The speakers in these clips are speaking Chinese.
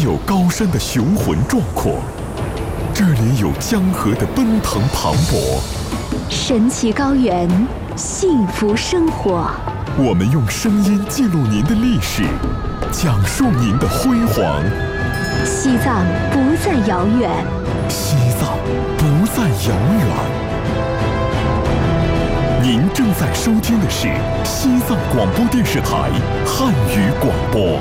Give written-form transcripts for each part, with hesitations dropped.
有高山的雄浑壮阔，这里有江河的奔腾磅礴。 神奇高原，幸福生活。 我们用声音记录您的历史，讲述您的辉煌。 西藏不再遥远， 西藏不再遥远。您正在收听的是西藏广播电视台汉语广播。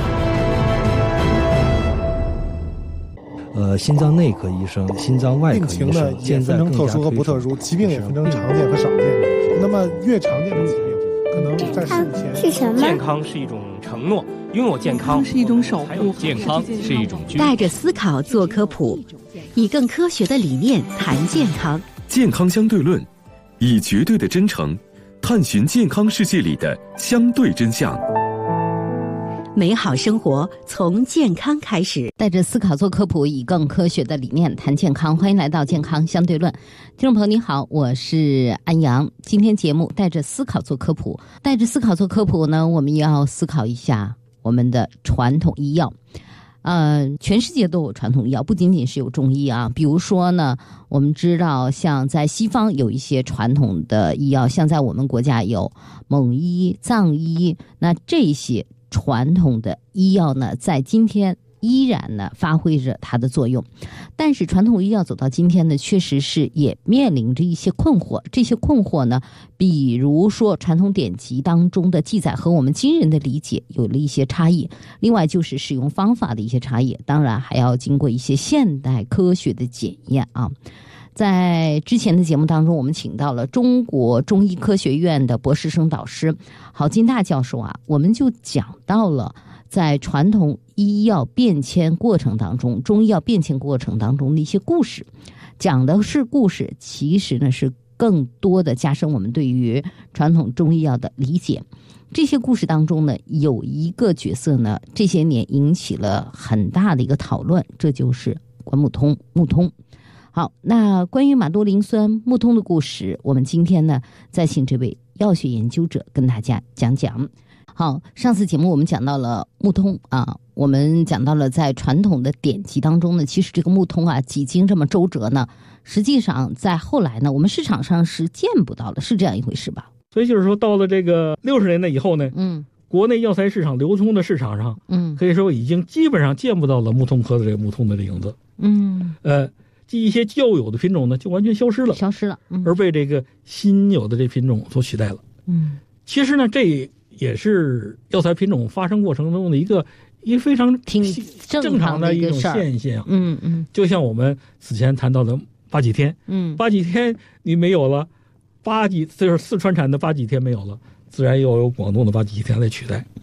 心脏内科医生、心脏外科医生， 病情呢也分成特殊和不特殊，疾病也分成常见和少见。那么越常见的疾病，可能在事物前是什么？ 健康是一种承诺，拥有健康是一种守护， 健康是一种带着思考做科普，以更科学的理念谈健康。 健康相对论，以绝对的真诚探寻健康世界里的相对真相。 美好生活从健康开始， 带着思考做科普，以更科学的理念谈健康。欢迎来到健康相对论，听众朋友你好，我是安阳。今天节目带着思考做科普，带着思考做科普呢，我们要思考一下我们的传统医药。全世界都有传统医药，不仅仅是有中医啊。比如说呢，我们知道像在西方有一些传统的医药，像在我们国家有蒙医、藏医，那这些传统的医药呢，在今天依然呢发挥着它的作用。但是传统医药走到今天呢，确实是也面临着一些困惑。这些困惑呢，比如说传统典籍当中的记载和我们今人的理解有了一些差异，另外就是使用方法的一些差异，当然还要经过一些现代科学的检验啊。在之前的节目当中，我们请到了中国中医科学院的博士生导师郝金大教授啊，我们就讲到了在传统医药变迁过程当中，中医药变迁过程当中的一些故事。讲的是故事，其实呢是更多的加深我们对于传统中医药的理解。这些故事当中呢，有一个角色呢，这些年引起了很大的一个讨论，这就是关木通。木通。好，那关于马多铃酸木通的故事，我们今天呢再请这位药学研究者跟大家讲讲。好，上次节目我们讲到了木通啊，我们讲到了在传统的典籍当中呢，其实这个木通啊几经这么周折呢，实际上在后来呢，我们市场上是见不到的，是这样一回事吧？ 所以就是说，到了这个60年代以后呢，国内药材市场流通的市场上，可以说已经基本上见不到了木通科的这个木通的影子。一些旧有的品种呢，就完全消失了，而被这个新有的这品种所取代了。其实呢，这也是药材品种发生过程中的一个非常挺正常的一种现象。就像我们此前谈到的八戟天，八戟天你没有了，就是四川产的八戟天没有了，自然又有广东的八戟天来取代。